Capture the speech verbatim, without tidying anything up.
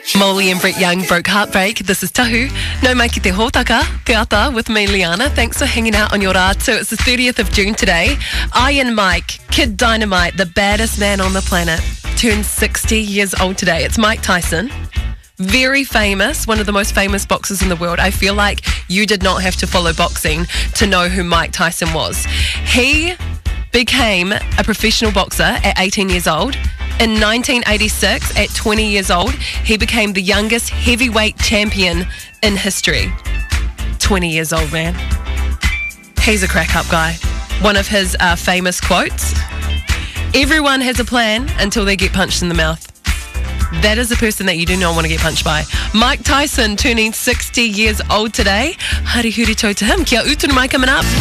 Molly and Brett Young broke heartbreak. This is Tahu. No mai ki te hōtaka, te ata with me, Liana. Thanks for hanging out on your rātu. It's the thirtieth of June today. Iron Mike, Kid Dynamite, the baddest man on the planet, turned sixty years old today. It's Mike Tyson. Very famous, one of the most famous boxers in the world. I feel like you did not have to follow boxing to know who Mike Tyson was. He became a professional boxer at eighteen years old. In nineteen eighty-six, at twenty years old, he became the youngest heavyweight champion in history. twenty years old, man. He's a crack-up guy. One of his uh, famous quotes, "Everyone has a plan until they get punched in the mouth." That is a person that you do not want to get punched by. Mike Tyson turning sixty years old today. Hari huri tau to him. Kia utu mai coming up.